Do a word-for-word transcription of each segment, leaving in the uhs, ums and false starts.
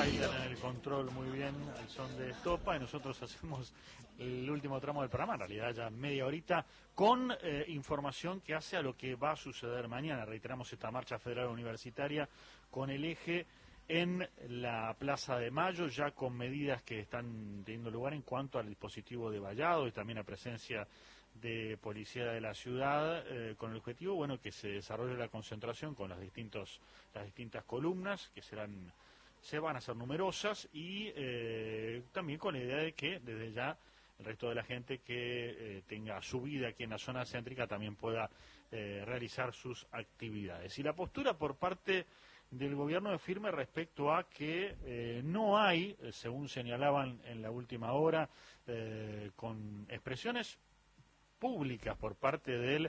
Bailan en el control muy bien al son de estopa y nosotros hacemos el último tramo del programa, en realidad ya media horita, con eh, información que hace a lo que va a suceder mañana. Reiteramos esta marcha federal universitaria con el eje en la Plaza de Mayo, ya con medidas que están teniendo lugar en cuanto al dispositivo de vallado y también a presencia de policía de la ciudad, eh, con el objetivo, bueno, que se desarrolle la concentración con las distintos las distintas columnas que serán se van a hacer numerosas y eh, también con la idea de que desde ya el resto de la gente que eh, tenga su vida aquí en la zona céntrica también pueda eh, realizar sus actividades. Y la postura por parte del gobierno es firme respecto a que eh, no hay, según señalaban en la última hora, eh, con expresiones públicas por parte del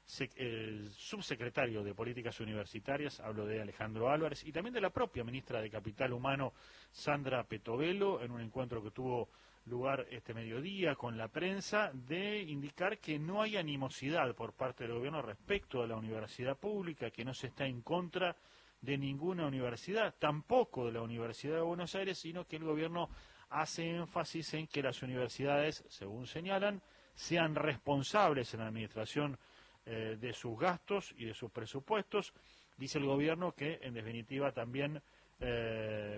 el subsecretario de Políticas Universitarias, hablo de Alejandro Álvarez, y también de la propia ministra de Capital Humano, Sandra Petovelo, en un encuentro que tuvo lugar este mediodía con la prensa, de indicar que no hay animosidad por parte del gobierno respecto a la universidad pública, que no se está en contra de ninguna universidad, tampoco de la Universidad de Buenos Aires, sino que el gobierno hace énfasis en que las universidades, según señalan, sean responsables en la administración eh, de sus gastos y de sus presupuestos. Dice el gobierno que, en definitiva, también eh,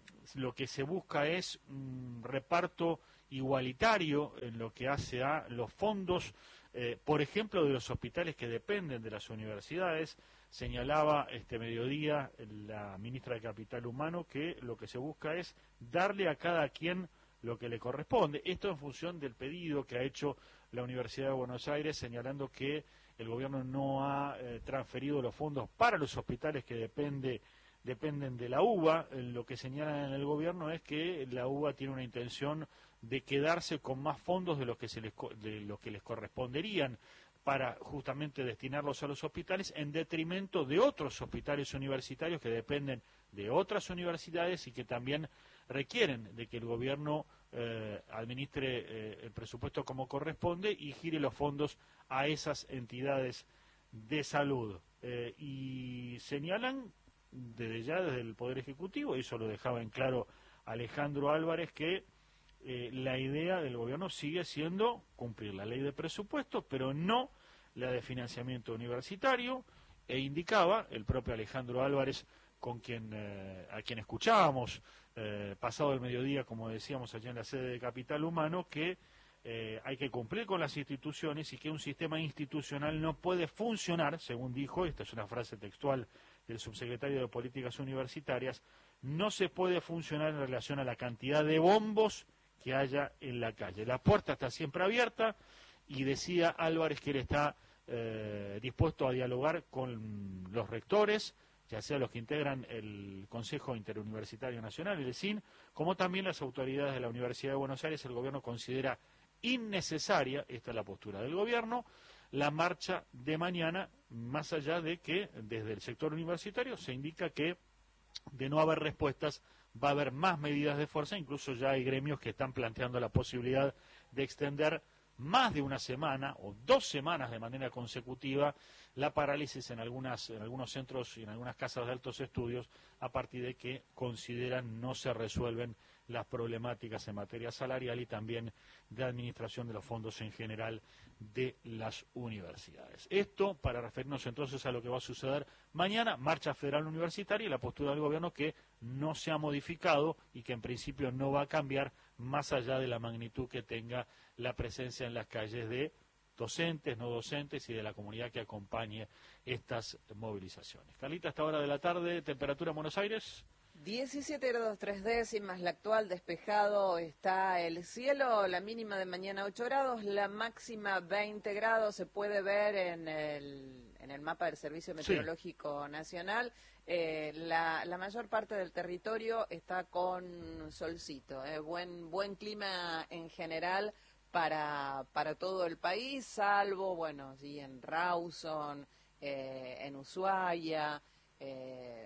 lo que se busca es un reparto igualitario en lo que hace a los fondos, eh, por ejemplo, de los hospitales que dependen de las universidades. Señalaba este mediodía la ministra de Capital Humano que lo que se busca es darle a cada quien lo que le corresponde. Esto en función del pedido que ha hecho la Universidad de Buenos Aires, señalando que el gobierno no ha eh, transferido los fondos para los hospitales que depende, dependen de la U B A. Lo que señalan en el gobierno es que la U B A tiene una intención de quedarse con más fondos de los que, se les, de los que les corresponderían para justamente destinarlos a los hospitales en detrimento de otros hospitales universitarios que dependen de otras universidades y que también requieren de que el gobierno eh, administre eh, el presupuesto como corresponde y gire los fondos a esas entidades de salud. Eh, y señalan desde ya, desde el Poder Ejecutivo, y eso lo dejaba en claro Alejandro Álvarez, que Eh, la idea del gobierno sigue siendo cumplir la ley de presupuesto, pero no la de financiamiento universitario, e indicaba el propio Alejandro Álvarez, con quien eh, a quien escuchábamos eh, pasado el mediodía, como decíamos allá en la sede de Capital Humano, que eh, hay que cumplir con las instituciones y que un sistema institucional no puede funcionar, según dijo, esta es una frase textual del subsecretario de Políticas Universitarias, no se puede funcionar en relación a la cantidad de bombos que haya en la calle. La puerta está siempre abierta y decía Álvarez que él está eh, dispuesto a dialogar con los rectores, ya sea los que integran el Consejo Interuniversitario Nacional, el E S I N, como también las autoridades de la Universidad de Buenos Aires. El gobierno considera innecesaria, esta es la postura del gobierno, la marcha de mañana, más allá de que desde el sector universitario se indica que de no haber respuestas va a haber más medidas de fuerza. Incluso ya hay gremios que están planteando la posibilidad de extender más de una semana o dos semanas de manera consecutiva la parálisis en algunas en algunos centros y en algunas casas de altos estudios, a partir de que consideran no se resuelven las problemáticas en materia salarial y también de administración de los fondos en general de las universidades. Esto para referirnos entonces a lo que va a suceder mañana, marcha federal universitaria, y la postura del gobierno que no se ha modificado y que en principio no va a cambiar más allá de la magnitud que tenga la presencia en las calles de docentes, no docentes y de la comunidad que acompañe estas movilizaciones. Carlita, a esta hora de la tarde, temperatura en Buenos Aires. diecisiete grados tres décimas, la actual, despejado está el cielo, la mínima de mañana ocho grados, la máxima veinte grados, se puede ver en el, en el mapa del Servicio Meteorológico sí. Nacional. Eh, la, la mayor parte del territorio está con solcito, eh, buen, buen clima en general para, para todo el país, salvo, bueno, sí, en Rawson, eh, en Ushuaia, eh,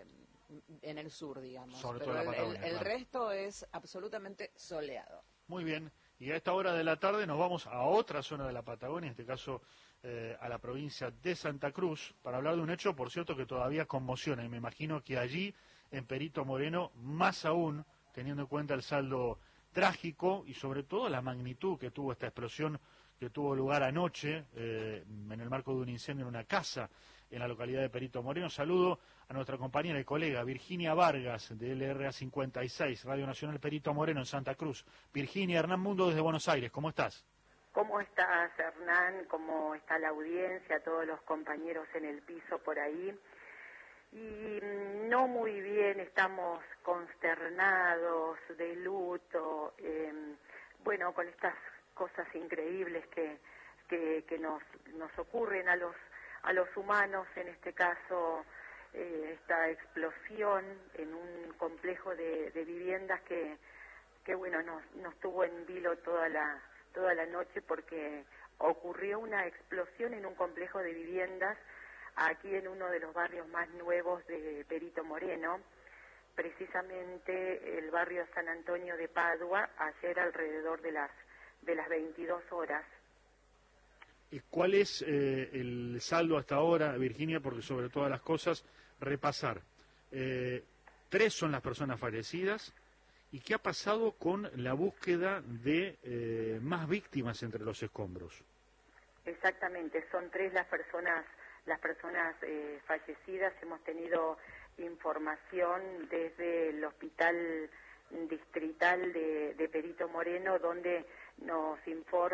en el sur, digamos. Sobre pero todo el, la Patagonia, el, el claro. resto es absolutamente soleado. Muy bien, y a esta hora de la tarde nos vamos a otra zona de la Patagonia, en este caso eh, a la provincia de Santa Cruz, para hablar de un hecho, por cierto, que todavía conmociona, y me imagino que allí, en Perito Moreno, más aún, teniendo en cuenta el saldo trágico y sobre todo la magnitud que tuvo esta explosión que tuvo lugar anoche eh, en el marco de un incendio en una casa en la localidad de Perito Moreno. Saludo a nuestra compañera y colega Virginia Vargas de L R A cincuenta y seis, Radio Nacional Perito Moreno en Santa Cruz. Virginia, Hernán Mundo desde Buenos Aires, ¿cómo estás? ¿Cómo estás, Hernán? ¿Cómo está la audiencia, todos los compañeros en el piso por ahí? Y no muy bien, estamos consternados, de luto, eh, bueno, con estas cosas increíbles que, que, que nos, nos ocurren a los, a los humanos, en este caso eh, esta explosión en un complejo de, de viviendas que, que bueno, nos, nos tuvo en vilo toda la, toda la noche porque ocurrió una explosión en un complejo de viviendas aquí en uno de los barrios más nuevos de Perito Moreno, precisamente el barrio San Antonio de Padua, ayer alrededor de las de las veintidós horas. ¿Y cuál es eh, el saldo hasta ahora, Virginia? Porque sobre todas las cosas, repasar. Eh, tres son las personas fallecidas. ¿Y qué ha pasado con la búsqueda de eh, más víctimas entre los escombros? Exactamente, son tres las personas las personas eh, fallecidas. Hemos tenido información desde el hospital distrital de, de Perito Moreno, donde nos informa